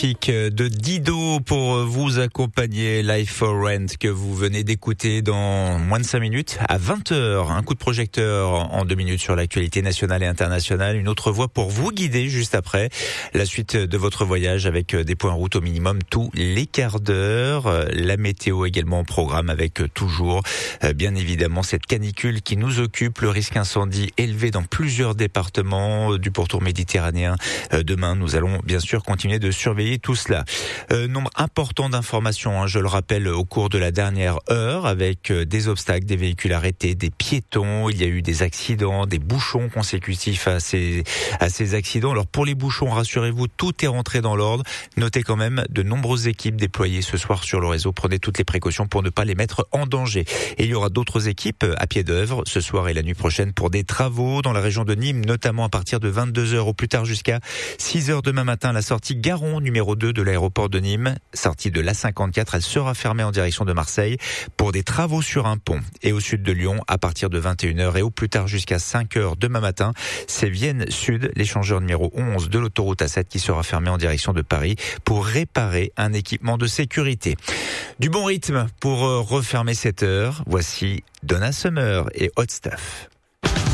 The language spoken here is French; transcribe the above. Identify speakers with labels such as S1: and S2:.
S1: De Dido pour vous accompagner, Life for Rent, que vous venez d'écouter dans moins de 5 minutes à 20h. Un coup de projecteur en 2 minutes sur l'actualité nationale et internationale. Une autre voix pour vous guider juste après la suite de votre voyage avec des points route au minimum tous les quarts d'heure. La météo également au programme avec toujours, bien évidemment, cette canicule qui nous occupe. Le risque incendie élevé dans plusieurs départements du pourtour méditerranéen. Demain, nous allons bien sûr continuer de surveiller tout cela. Nombre important d'informations, je le rappelle, au cours de la dernière heure, avec des obstacles, des véhicules arrêtés, des piétons. Il y a eu des accidents, des bouchons consécutifs à ces accidents. Alors pour les bouchons, rassurez-vous, tout est rentré dans l'ordre. Notez quand même de nombreuses équipes déployées ce soir sur le réseau. Prenez toutes les précautions pour ne pas les mettre en danger. Et il y aura d'autres équipes à pied d'œuvre ce soir et la nuit prochaine pour des travaux dans la région de Nîmes, notamment à partir de 22h au plus tard jusqu'à 6h demain matin. La sortie Garon numéro 2 de l'aéroport de Nîmes, sortie de l'A54, elle sera fermée en direction de Marseille pour des travaux sur un pont. Et au sud de Lyon, à partir de 21h et au plus tard jusqu'à 5h demain matin, c'est Vienne Sud, l'échangeur numéro 11 de l'autoroute A7 qui sera fermé en direction de Paris pour réparer un équipement de sécurité. Du bon rythme pour refermer cette heure. Voici Donna Summer et Hot Stuff.